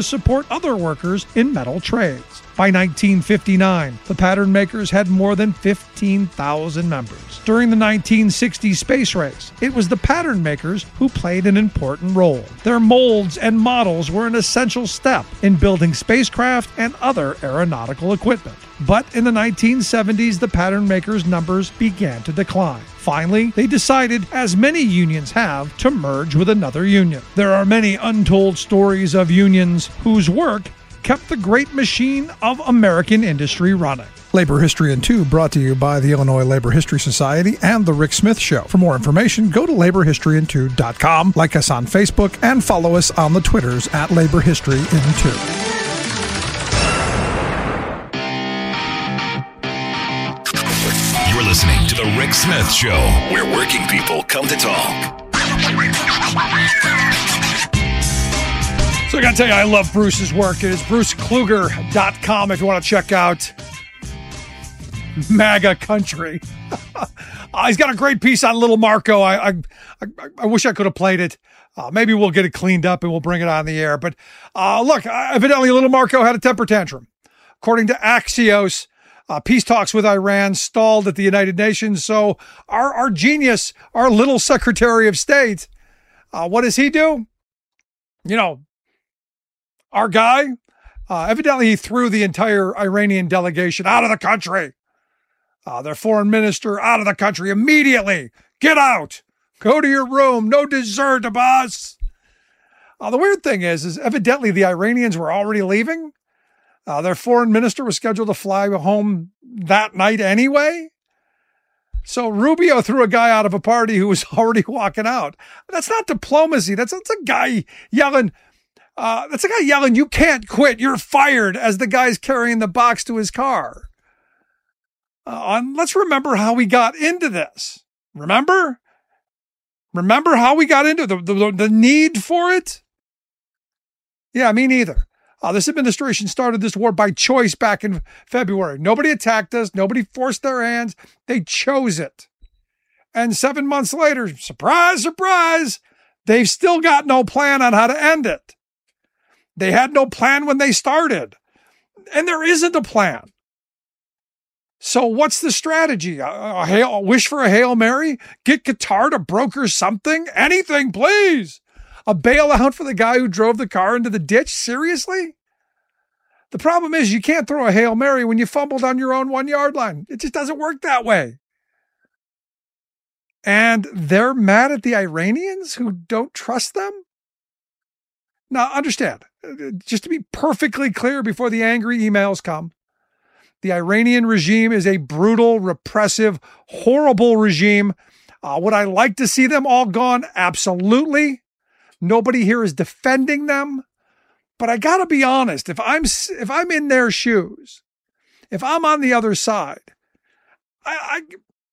to support other workers in metal trades. By 1959, the pattern makers had more than 15,000 members. During the 1960 space race, it was the pattern makers who played an important role. Their molds and models were an essential step in building spacecraft and other aeronautical equipment. But in the 1970s, the pattern makers' numbers began to decline. Finally, they decided, as many unions have, to merge with another union. There are many untold stories of unions whose work kept the great machine of American industry running. Labor History in 2 brought to you by the Illinois Labor History Society and The Rick Smith Show. For more information, go to laborhistoryin2.com, like us on Facebook, and follow us on the Twitters at Labor History in 2. You're listening to The Rick Smith Show, where working people come to talk. So I got to tell you, I love Bruce's work. It is brucekluger.com if you want to check out MAGA country. He's got a great piece on Little Marco. I wish I could have played it. Maybe we'll get it cleaned up and we'll bring it on the air. But look, evidently Little Marco had a temper tantrum. According to Axios, peace talks with Iran stalled at the United Nations. So our genius, our little Secretary of State, what does he do? You know, our guy, evidently he threw the entire Iranian delegation out of the country. Their foreign minister out of the country immediately. Get out. Go to your room. No dessert, Abbas. The weird thing is evidently the Iranians were already leaving. Their foreign minister was scheduled to fly home that night anyway. So Rubio threw a guy out of a party who was already walking out. That's not diplomacy. That's a guy yelling. You can't quit. You're fired, as the guy's carrying the box to his car. Let's remember how we got into this. Remember how we got into the need for it? Yeah, me neither. This administration started this war by choice back in February. Nobody attacked us. Nobody forced their hands. They chose it. And 7 months later, surprise, surprise, they've still got no plan on how to end it. They had no plan when they started. And there isn't a plan. So what's the strategy? A wish for a Hail Mary? Get Qatar to broker something? Anything, please. A bailout for the guy who drove the car into the ditch? Seriously? The problem is you can't throw a Hail Mary when you fumbled on your own 1 yard line. It just doesn't work that way. And they're mad at the Iranians who don't trust them? Now, understand, just to be perfectly clear before the angry emails come, the Iranian regime is a brutal, repressive, horrible regime. Would I like to see them all gone? Absolutely. Nobody here is defending them. But I got to be honest, if I'm in their shoes, if I'm on the other side, I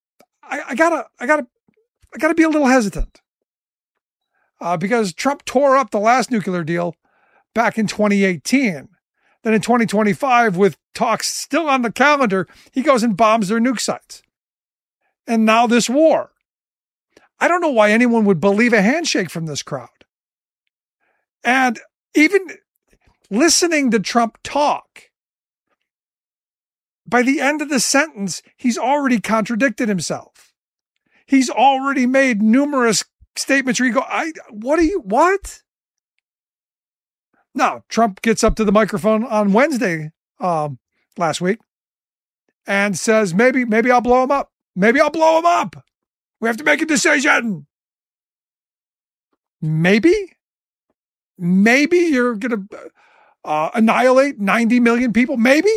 gotta be a little hesitant. Because Trump tore up the last nuclear deal back in 2018. Then in 2025, with talks still on the calendar, he goes and bombs their nuke sites. And now this war. I don't know why anyone would believe a handshake from this crowd. And even listening to Trump talk, by the end of the sentence, he's already contradicted himself. He's already made numerous statements where you go, what? Now, Trump gets up to the microphone on Wednesday last week and says, maybe I'll blow him up. Maybe I'll blow him up. We have to make a decision. Maybe you're going to annihilate 90 million people. Maybe.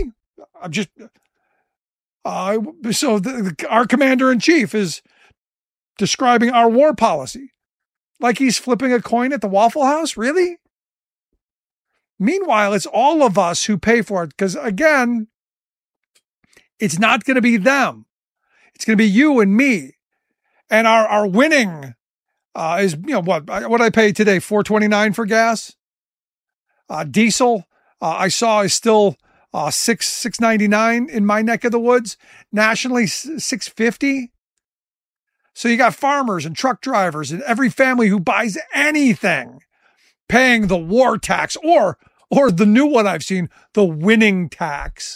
Our commander-in-chief is describing our war policy like he's flipping a coin at the Waffle House. Really? Meanwhile, it's all of us who pay for it. Because again, it's not going to be them. It's going to be you and me. And our winning is, what I pay today? $4.29 for gas. Diesel, I saw is still $6.99 in my neck of the woods. Nationally, $6.50. So you got farmers and truck drivers and every family who buys anything paying the war tax or or the new one I've seen, the winning tax.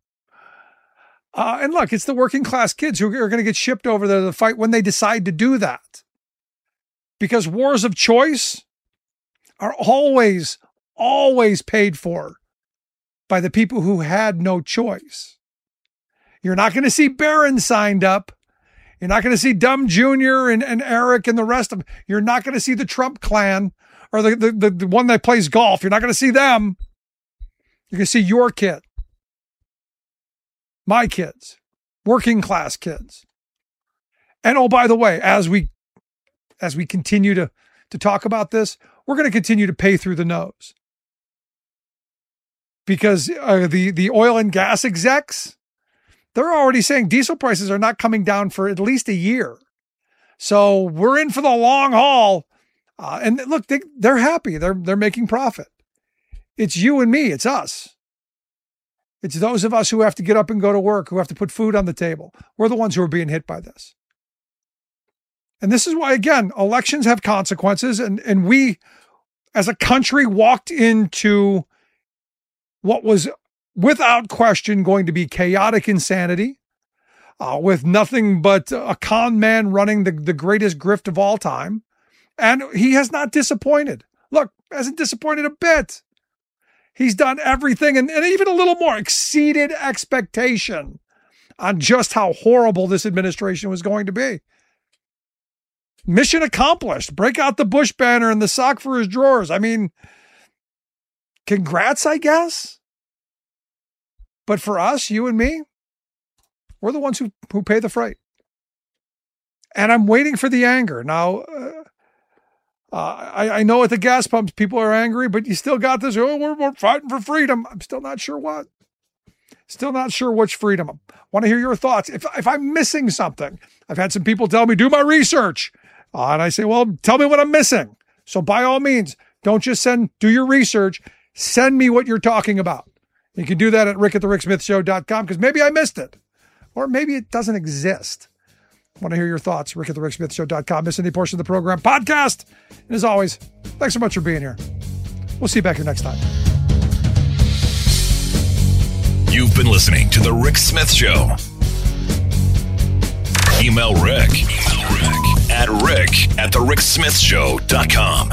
And look, it's the working class kids who are going to get shipped over there to fight when they decide to do that. Because wars of choice are always paid for by the people who had no choice. You're not going to see Barron signed up. You're not going to see Dumb Jr. and Eric and the rest of them. You're not going to see the Trump clan or the one that plays golf. You're not going to see them. You're going to see your kid. My kids. Working class kids. And oh, by the way, as we continue to talk about this, we're going to continue to pay through the nose. Because the oil and gas execs, they're already saying diesel prices are not coming down for at least a year. So we're in for the long haul. And look, they're happy. They're making profit. It's you and me. It's us. It's those of us who have to get up and go to work, who have to put food on the table. We're the ones who are being hit by this. And this is why, again, elections have consequences. And we, as a country, walked into what was without question going to be chaotic insanity, with nothing but a con man running the greatest grift of all time. And he has not disappointed. Look, hasn't disappointed a bit. He's done everything and even a little more, exceeded expectation on just how horrible this administration was going to be. Mission accomplished. Break out the Bush banner and the sock for his drawers. I mean, congrats, I guess. But for us, you and me, we're the ones who pay the freight. And I'm waiting for the anger. Now, I know at the gas pumps, people are angry, but you still got this. Oh, we're fighting for freedom. I'm still not sure what. Still not sure which freedom. I want to hear your thoughts. If I'm missing something, I've had some people tell me, do my research. And I say, well, tell me what I'm missing. So by all means, don't just do your research. Send me what you're talking about. You can do that at rick@thericksmithshow.com because maybe I missed it. Or maybe it doesn't exist. I want to hear your thoughts. rick@thericksmithshow.com. Miss any portion of the program podcast. And as always, thanks so much for being here. We'll see you back here next time. You've been listening to The Rick Smith Show. Email Rick at rick@thericksmithshow.com.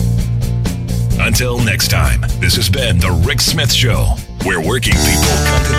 Until next time, this has been The Rick Smith Show, where working people come to